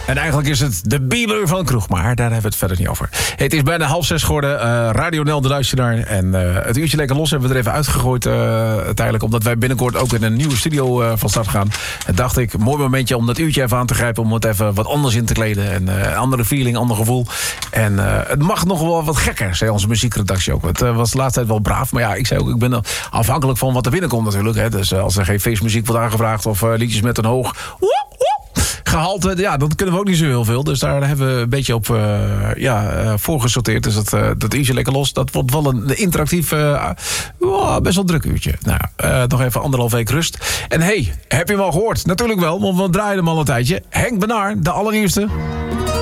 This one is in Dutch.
En eigenlijk is het de Bieber van de kroeg, maar daar hebben we het verder niet over. Het is bijna 5:30 geworden. Radio Nel de luisteraar. En het uurtje lekker los hebben we er even uitgegooid uiteindelijk. Omdat wij binnenkort ook in een nieuwe studio van start gaan. En dacht ik, mooi momentje om dat uurtje even aan te grijpen. Om het even wat anders in te kleden. En een andere feeling, ander gevoel. En het mag nog wel wat gekker, zei onze muziekredactie ook. Het was de laatste tijd wel braaf. Maar ja, ik zei ook, ik ben afhankelijk van wat er binnenkomt natuurlijk. Hè. Dus als er geen feestmuziek wordt aangevraagd of liedjes met een hoog gehalte, ja, dat kunnen we ook niet zo heel veel. Dus daar hebben we een beetje op voor gesorteerd. Dus dat uurtje lekker los, dat wordt wel een interactief, best wel druk uurtje. Nou, nog even 1,5 week rust. En hey, heb je hem al gehoord? Natuurlijk wel, want we draaien hem al een tijdje. Henk Benaar, de allernieuwste.